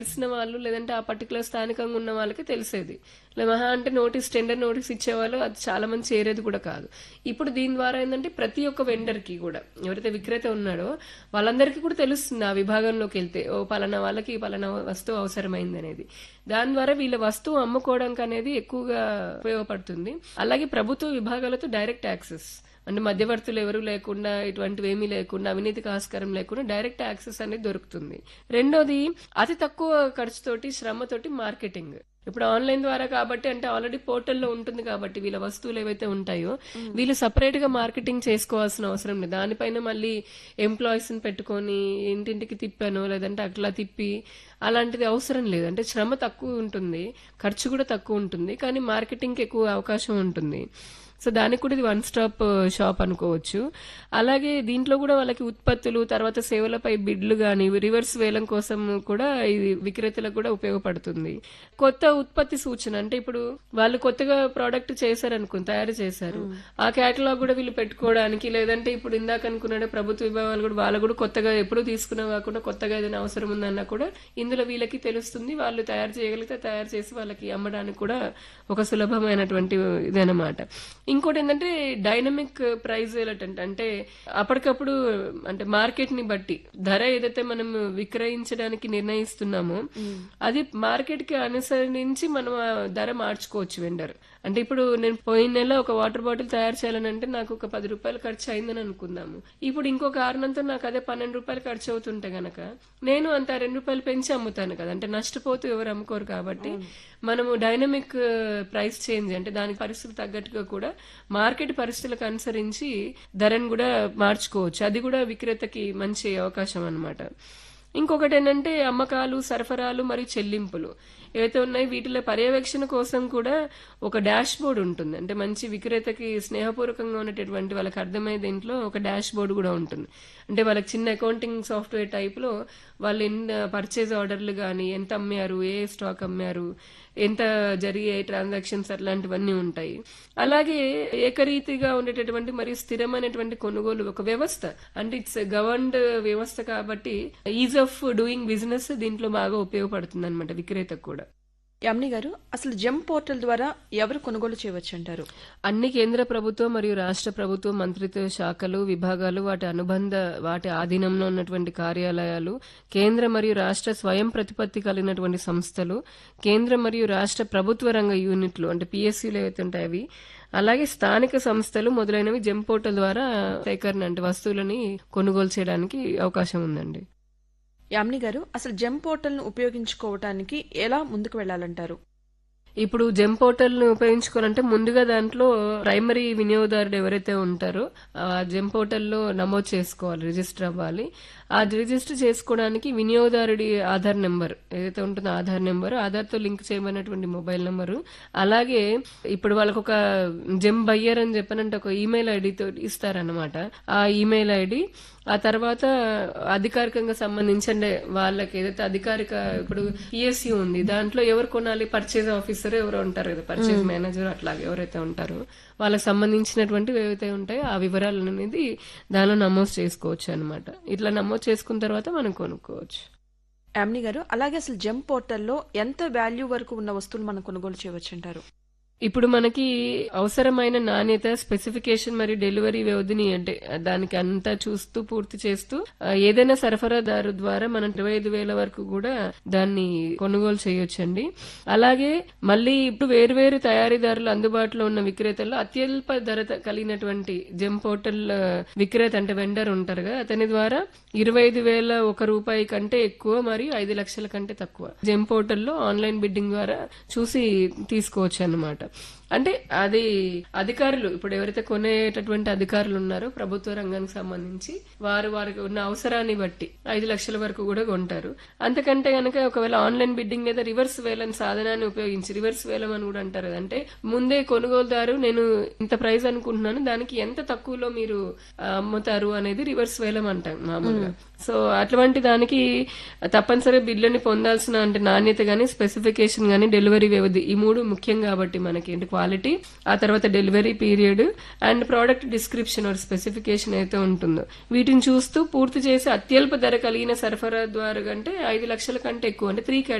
తెలిసిన వాళ్ళు లేదంటే ఆ పర్టికులర్ స్థానికంగా ఉన్న వాళ్ళకి తెలిసేది. మహా అంటే టెండర్ నోటీస్ ఇచ్చేవాళ్ళు, అది చాలా మంది చేరేది కూడా కాదు. ఇప్పుడు దీని ద్వారా ఏంటంటే ప్రతి ఒక్క వెండర్కి కూడా, ఎవరైతే విక్రేత ఉన్నాడో వాళ్ళందరికీ కూడా తెలుస్తుంది ఆ విభాగంలోకి వెళ్తే, ఓ పలానా వాళ్ళకి పలానా వస్తువు అవసరమైంది అనేది. దాని ద్వారా వీళ్ళ వస్తువు అమ్ముకోవడానికి అనేది ఎక్కువగా ఉపయోగపడుతుంది. అలాగే ప్రభుత్వ విభాగాలతో డైరెక్ట్ యాక్సెస్, అంటే మధ్యవర్తులు ఎవరు లేకుండా, ఇటువంటివి ఏమీ లేకుండా, అవినీతికి ఆస్కారం లేకుండా డైరెక్ట్ యాక్సెస్ అనేది దొరుకుతుంది. రెండోది, అతి తక్కువ ఖర్చుతోటి శ్రమతోటి మార్కెటింగ్. ఇప్పుడు ఆన్లైన్ ద్వారా కాబట్టి, అంటే ఆల్రెడీ పోర్టల్లో ఉంటుంది కాబట్టి వీళ్ళ వస్తువులు ఏవైతే ఉంటాయో వీళ్ళు సపరేట్ గా మార్కెటింగ్ చేసుకోవాల్సిన అవసరం లేదు. దానిపైన మళ్ళీ ఎంప్లాయీస్ ని పెట్టుకొని ఇంటింటికి తిప్పాను లేదంటే అట్లా తిప్పి అలాంటిది అవసరం లేదు. అంటే శ్రమ తక్కువ ఉంటుంది, ఖర్చు కూడా తక్కువ ఉంటుంది, కానీ మార్కెటింగ్ కి ఎక్కువ అవకాశం ఉంటుంది. సో దానికి కూడా ఇది వన్ స్టాప్ షాప్ అనుకోవచ్చు. అలాగే దీంట్లో కూడా వాళ్ళకి ఉత్పత్తులు, తర్వాత సేవలపై బిడ్లు గాని, రివర్స్ వేలం కోసం కూడా ఇది విక్రేతలకు కూడా ఉపయోగపడుతుంది. కొత్త ఉత్పత్తి సూచన, అంటే ఇప్పుడు వాళ్ళు కొత్తగా ప్రోడక్ట్ చేశారనుకుని, తయారు చేశారు, ఆ కేటలాగ్ కూడా వీళ్ళు పెట్టుకోవడానికి, లేదంటే ఇప్పుడు ఇందాక అనుకున్నాడే ప్రభుత్వ విభాగాలు కూడా వాళ్ళు కూడా కొత్తగా ఎప్పుడు తీసుకున్నా కాకుండా కొత్తగా ఏదైనా అవసరం ఉందన్నా కూడా ఇందులో వీళ్ళకి తెలుస్తుంది. వాళ్ళు తయారు చేయగలిగితే తయారు చేసి వాళ్ళకి అమ్మడానికి కూడా ఒక సులభమైనటువంటి ఇదన్నమాట. ఇంకోటి ఏంటంటే డైనమిక్ ప్రైస్ అంటే అప్పటికప్పుడు, అంటే మార్కెట్ ని బట్టి ధర ఏదైతే మనం విక్రయించడానికి నిర్ణయిస్తున్నామో అది మార్కెట్ కి అనుసరించి మనం ఆ ధర మార్చుకోవచ్చు వెండర్. అంటే ఇప్పుడు నేను పోయిన నెల ఒక వాటర్ బాటిల్ తయారు చేయాలని అంటే నాకు ఒక 10 రూపాయలు ఖర్చు అయిందని అనుకుందాము. ఇప్పుడు ఇంకో కారణంతో నాకు అదే 12 రూపాయలు ఖర్చు అవుతుంటే గనక నేను అంత 2 రూపాయలు పెంచి అమ్ముతాను కదా, అంటే నష్టపోతూ ఎవరు అమ్ముకోరు. కాబట్టి మనము డైనమిక్ ప్రైస్ చేంజ్, అంటే దానికి పరిస్థితులు తగ్గట్టుగా కూడా మార్కెట్ పరిస్థితులకు అనుసరించి ధరను కూడా మార్చుకోవచ్చు. అది కూడా విక్రేతకి మంచి అవకాశం అన్నమాట. ఇంకొకటి ఏంటంటే అమ్మకాలు, సరఫరాలు మరియు చెల్లింపులు ఏవైతే ఉన్నాయి వీటిలో పర్యవేక్షణ కోసం కూడా ఒక డాష్ బోర్డ్ ఉంటుంది. అంటే మంచి విక్రేతకి స్నేహపూర్వకంగా ఉన్నటువంటి వాళ్ళకి అర్థమయ్యే దీంట్లో ఒక డాష్ బోర్డు కూడా ఉంటుంది. అంటే వాళ్ళకి చిన్న అకౌంటింగ్ సాఫ్ట్వేర్ టైప్ లో వాళ్ళు ఎన్ని పర్చేజ్ ఆర్డర్లు గాని, ఎంత అమ్మారు, ఏ స్టాక్ అమ్మారు, ఎంత జరిగే ట్రాన్సాక్షన్స్, అట్లాంటివన్నీ ఉంటాయి. అలాగే ఏకరీతిగా ఉండేటటువంటి మరియు స్థిరమైనటువంటి కొనుగోలు ఒక వ్యవస్థ, అంటే ఇట్స్ గవర్న్డ్ వ్యవస్థ కాబట్టి ఈజ్ ఆఫ్ డూయింగ్ బిజినెస్ దీంట్లో బాగా ఉపయోగపడుతుంది అనమాట విక్రేతకు కూడా. యామిని గారు, అసలు జెమ్ పోర్టల్ ద్వారా ఎవరు కొనుగోలు చేయవచ్చు అంటారు? అన్ని కేంద్ర ప్రభుత్వం మరియు రాష్ట్ర ప్రభుత్వ మంత్రిత్వ శాఖలు, విభాగాలు, వాటి ఆధీనంలో ఉన్నటువంటి కార్యాలయాలు, కేంద్ర మరియు రాష్ట్ర స్వయం ప్రతిపత్తి కలిగినటువంటి సంస్థలు, కేంద్ర మరియు రాష్ట్ర ప్రభుత్వ రంగ యూనిట్లు అంటే పిఎస్సీలు ఏవైతే ఉంటాయి అవి, అలాగే స్థానిక సంస్థలు మొదలైనవి జెమ్ పోర్టల్ ద్వారా సేకరణ, అంటే వస్తువులని కొనుగోలు చేయడానికి అవకాశం ఉందండి. యామిని గారు, అసలు జెమ్ పోర్టల్ ను ఉపయోగించుకోవటానికి ఎలా ముందుకు వెళ్లాలంటారు? ఇప్పుడు జెమ్ పోర్టల్ ను ఉపయోగించుకోవాలంటే ముందుగా దాంట్లో ప్రైమరీ వినియోగదారుడు ఎవరైతే ఉంటారో ఆ జెమ్ పోర్టల్ లో నమోదు చేసుకోవాలి, రిజిస్టర్ అవ్వాలి. ఆ రిజిస్టర్ చేసుకోవడానికి వినియోగదారుడి ఆధార్ నెంబర్ ఏదైతే ఉంటుందో ఆధార్ తో లింక్ చేయబడినటువంటి మొబైల్ నెంబరు, అలాగే ఇప్పుడు వాళ్ళకు ఒక జెమ్ బయ్యర్ అని చెప్పనంటే ఒక ఈమెయిల్ ఐడితో ఇస్తారనమాట. ఆ ఈమెయిల్ ఐడి, ఆ తర్వాత అధికారికంగా సంబంధించి, అంటే వాళ్ళకి ఏదైతే అధికారిక ఇప్పుడు పిఎస్సి ఉంది దాంట్లో ఎవరు కొనాలి, పర్చేజ్ ఆఫీసర్ ఎవరు ఉంటారు కదా, పర్చేజ్ మేనేజర్ అట్లాగే ఎవరైతే ఉంటారో వాళ్ళకి సంబంధించినటువంటి ఏవైతే ఉంటాయో ఆ వివరాలు అనేది దానిలో నమోదు చేసుకోవచ్చు అనమాట. ఇట్లా నమోదు చేసుకున్న తర్వాత మనం కొనుక్కోవచ్చు. యామిని గారు, అలాగే అసలు జెమ్ పోర్టల్లో ఎంత వాల్యూ వరకు ఉన్న వస్తువులు మనం కొనుగోలు చేయవచ్చు అంటారు? ఇప్పుడు మనకి అవసరమైన నాణ్యత, స్పెసిఫికేషన్ మరియు డెలివరీ వ్యవధిని, అంటే దానికి అంతా చూస్తూ పూర్తి చేస్తూ ఏదైనా సరఫరాదారు ద్వారా మనం 25,000 వరకు కూడా దాన్ని కొనుగోలు చేయొచ్చండి. అలాగే మళ్ళీ ఇప్పుడు వేరువేరు తయారీదారులు అందుబాటులో ఉన్న విక్రేతల్లో అత్యల్ప ధర కలిగినటువంటి జెమ్ పోర్టల్ విక్రేత అంటే వెండర్ ఉంటారు కదా, అతని ద్వారా 25,001 రూపాయి కంటే ఎక్కువ మరియు 5 లక్షల కంటే తక్కువ జెమ్ పోర్టల్లో ఆన్లైన్ బిడ్డింగ్ ద్వారా చూసి తీసుకోవచ్చు అన్నమాట. అంటే అది అధికారులు, ఇప్పుడు ఎవరైతే కొనేటటువంటి అధికారులు ఉన్నారో ప్రభుత్వ రంగానికి సంబంధించి వారికి ఉన్న అవసరాన్ని బట్టి 5 లక్షల వరకు కూడా కొంటారు. అంతకంటే గనక ఒకవేళ ఆన్లైన్ బిడ్డింగ్ లేదా రివర్స్ వేలం సాధనాన్ని ఉపయోగించి, రివర్స్ వేలం అని కూడా అంటారు, అంటే ముందే కొనుగోలుదారు నేను ఇంత ప్రైస్ అనుకుంటున్నాను, దానికి ఎంత తక్కువలో మీరు అమ్ముతారు అనేది రివర్స్ వేలం అంటాం మామూలుగా. సో అటువంటి దానికి తప్పనిసరిగా బిడ్లని పొందాల్సిన, అంటే నాణ్యత గానీ, స్పెసిఫికేషన్ గానీ, డెలివరీ వ్యవధి, ఈ మూడు ముఖ్యం కాబట్టి మనకి మనకి ఏంటి క్వాలిటీ, ఆ తర్వాత delivery period and product description are specification అయితే ఉంటుందో వీటిని చూస్తూ పూర్తి చేసి అత్యల్ప ధర కలిగిన సరఫరా ద్వారా కంటే 5 లక్షల కంటే ఎక్కువ అంటే 3